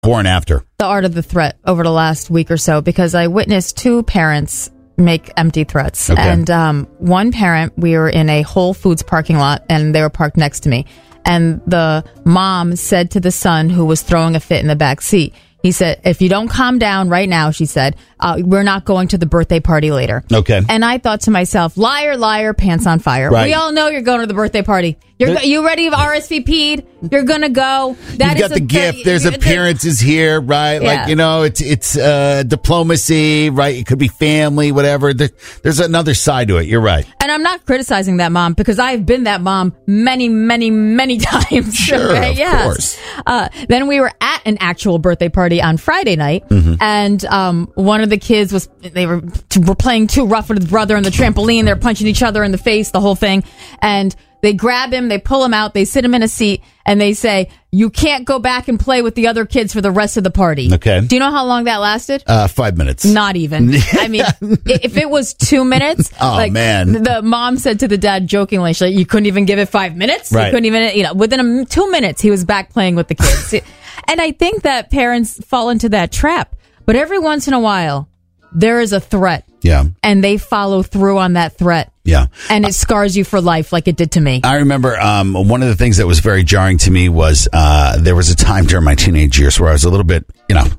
before and after? The art of the threat over the last week or so, because I witnessed two parents make empty threats. Okay. And one parent, we were in a Whole Foods parking lot, and they were parked next to me. And the mom said to the son, who was throwing a fit in the back seat, he said, if you don't calm down right now, she said, we're not going to the birthday party later. Okay. And I thought to myself, liar, liar, pants on fire. Right. We all know you're going to the birthday party. You ready? RSVP'd? You're going to go. You've got the gift. There's appearances here, right? Yeah. Like, it's diplomacy, right? It could be family, whatever. There's another side to it. You're right. And I'm not criticizing that mom, because I've been that mom many, many, many times. Sure, okay? of course. Then we were at an actual birthday party on Friday night, and one of the kids were playing too rough with his brother on the trampoline. They're punching each other in the face, the whole thing. And they grab him, they pull him out, they sit him in a seat, and they say, you can't go back and play with the other kids for the rest of the party. Okay. Do you know how long that lasted? 5 minutes. Not even. I mean, if it was 2 minutes, man. The mom said to the dad jokingly, she's like, you couldn't even give it 5 minutes? Right. You couldn't even, within 2 minutes, he was back playing with the kids. And I think that parents fall into that trap. But every once in a while, there is a threat. Yeah. And they follow through on that threat. Yeah. And it scars you for life like it did to me. I remember one of the things that was very jarring to me was there was a time during my teenage years where I was a little bit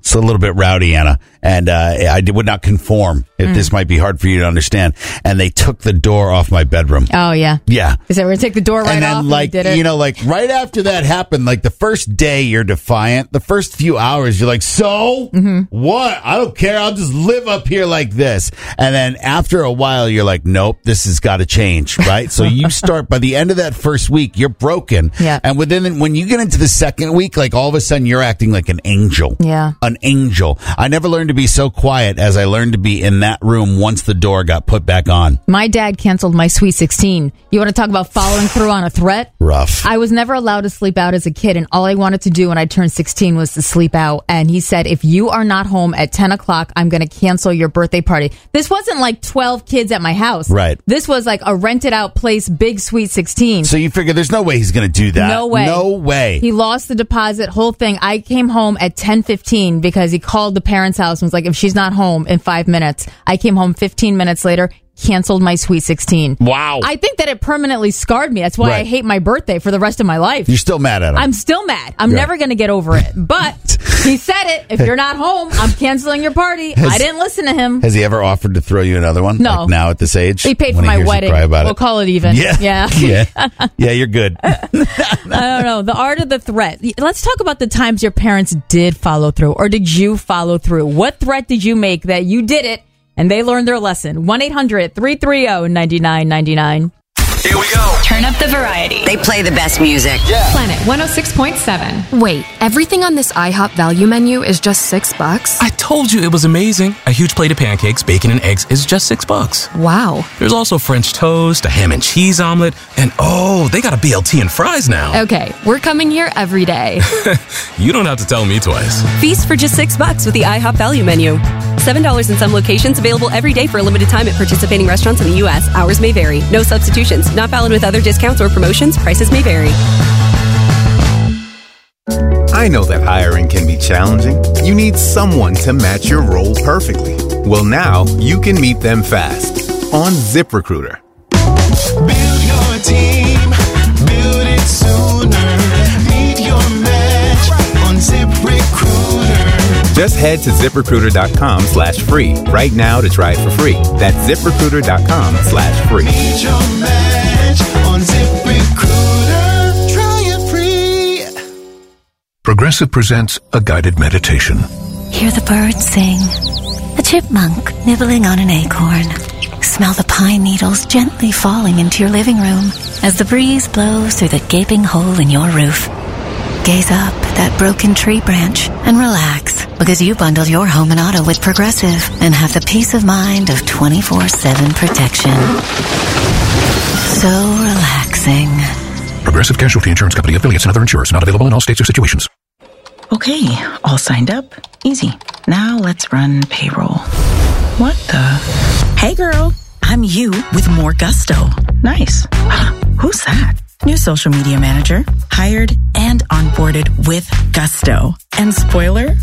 rowdy, Anna, and I would not conform. This might be hard for you to understand. And they took the door off my bedroom. Oh, yeah. Yeah. They said, we're going to take the door right off. And then, did it. right after that happened, like the first day you're defiant. The first few hours you're like, so? What? I don't care. I'll just live up here like this. And then after a while, you're like, nope, this has got to change, right? So you start, by the end of that first week, you're broken. Yeah. And when you get into the second week, like all of a sudden you're acting like an angel. Yeah. An angel. I never learned to be so quiet as I learned to be in that room once the door got put back on. My dad canceled my Sweet 16. You want to talk about following through on a threat? Rough. I was never allowed to sleep out as a kid, and all I wanted to do when I turned 16 was to sleep out. And he said, if you are not home at 10 o'clock, I'm going to cancel your birthday party. This wasn't like 12 kids at my house. Right. This was like a rented out place, big Sweet 16. So you figure there's no way he's going to do that. No way. No way. He lost the deposit, whole thing. I came home at 10:15 because he called the parents' house and was like, if she's not home in 5 minutes. I came home 15 minutes later, canceled my Sweet 16. Wow. I think that it permanently scarred me. That's why I hate my birthday for the rest of my life. You're still mad at him. I'm still mad. I'm never going to get over it. But he said it. If you're not home, I'm canceling your party. I didn't listen to him. Has he ever offered to throw you another one? No. Like now at this age? He paid for When my hears you wedding. cry about We'll it. call it even. Yeah. Yeah, you're good. I don't know. The art of the threat. Let's talk about the times your parents did follow through. Or did you follow through? What threat did you make that you did it and they learned their lesson? 1-800-330-9999. Here we go. Turn up the variety. They play the best music. Yeah. Planet 106.7. Wait, everything on this IHOP value menu is just $6? I told you it was amazing. A huge plate of pancakes, bacon, and eggs is just $6. Wow. There's also French toast, a ham and cheese omelet, and they got a BLT and fries now. Okay, we're coming here every day. You don't have to tell me twice. Feast for just $6 with the IHOP value menu. $7 in some locations, available every day for a limited time at participating restaurants in the U.S. Hours may vary. No substitutions. Not valid with other discounts or promotions. Prices may vary. I know that hiring can be challenging. You need someone to match your role perfectly. Well, now you can meet them fast on ZipRecruiter. Build your team. Build it sooner. Meet your match on ZipRecruiter. Just head to ZipRecruiter.com/free right now to try it for free. That's ZipRecruiter.com/free. Meet your match on ZipRecruiter. Try it free. Progressive presents a guided meditation. Hear the birds sing. A chipmunk nibbling on an acorn. Smell the pine needles gently falling into your living room as the breeze blows through the gaping hole in your roof. Gaze up at that broken tree branch and relax, because you bundled your home and auto with Progressive and have the peace of mind of 24/7 protection. So relaxing. Progressive Casualty Insurance Company, affiliates, and other insurers. Not available in all states or situations. Okay, all signed up. Easy. Now let's run payroll. What the? Hey girl, I'm you with more gusto. Nice. Who's that? new social media manager, hired and onboarded with gusto. And spoiler,